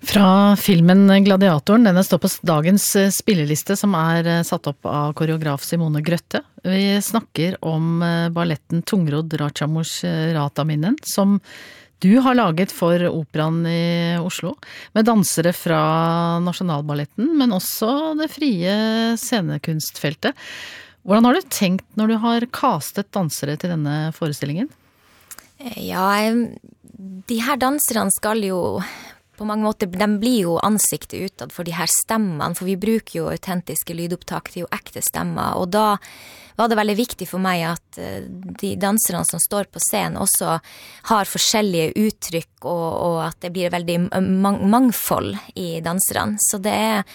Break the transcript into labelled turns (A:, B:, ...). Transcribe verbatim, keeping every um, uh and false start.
A: Fra filmen Gladiatoren, denne står på dagens spilleliste som er satt opp av koreograf Simone Grøtte. Vi snakker om balletten Tungrodd Ratchamors Rataminnen, som du har laget for Operaen i Oslo, med dansere fra Nasjonalballetten, men også det frie scenekunstfeltet. Hvordan har du tenkt når du har kastet dansere til denne forestillingen?
B: Ja, de her danserne skal jo på mange måter, de blir jo ansiktet utad for de her stemmene, for vi bruker jo autentiske lydopptak, det er jo ekte stemmer, og da var det veldig viktig for meg at de danserne som står på scenen også har forskjellige uttrykk, og, og at det blir veldig mang- mangfold i danserne. Så det er